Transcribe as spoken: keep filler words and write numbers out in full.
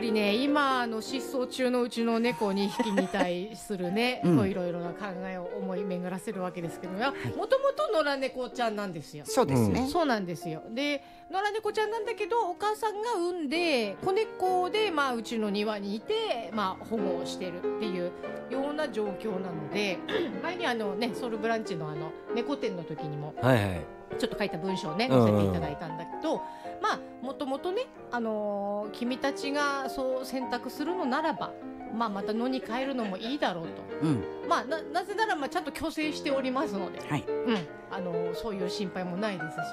りね今あの失踪中のうちの猫にひきに対するね、うん、こういろいろな考えを思い巡らせるわけですけどもともと野良猫ちゃんなんですよ。 そうですね、 うん、そうなんですよ。で野良猫ちゃんなんだけどお母さんが産んで子猫で、まあ、うちの庭にいて、まあ、保護をしてるっていうような状況なので前にあの、ね、ソウルブランチのあの猫展の時にも、はいはい、ちょっと書いた文章をね載せていただいたんだけど、まあもともとね、あのー、君たちがそう選択するのならば、まあ、また野に帰るのもいいだろうと、うん、まあ、な, なぜならまあちゃんと去勢しておりますので、はい、うん、あのー、そういう心配もないですし